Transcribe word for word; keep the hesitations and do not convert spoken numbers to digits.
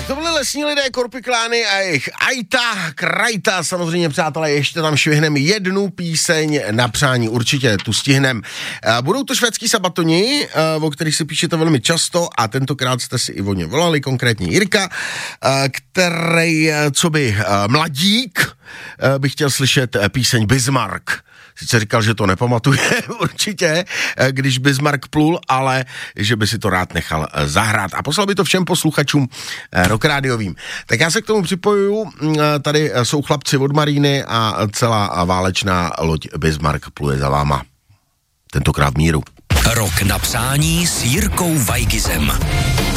To byly Lesní lidé, Korpiklány a jejich Ajta, Krajta, samozřejmě přátelé, ještě tam švihnem jednu píseň na přání, určitě tu stihnem. Budou to švédský sabatoni, o kterých si píšete velmi často a tentokrát jste si i o ně volali, konkrétně Jirka, který, co by mladík, by chtěl slyšet píseň Bismarck. Sice říkal, že to nepamatuje určitě, když Bismarck plul, ale že by si to rád nechal zahrát. A poslal by to všem posluchačům Rock Rádiovým. Tak já se k tomu připojuju. Tady jsou chlapci od Maríny a celá válečná loď Bismarck pluje za váma. Tentokrát v míru. Rok na přání s Jirkou Vajgizem.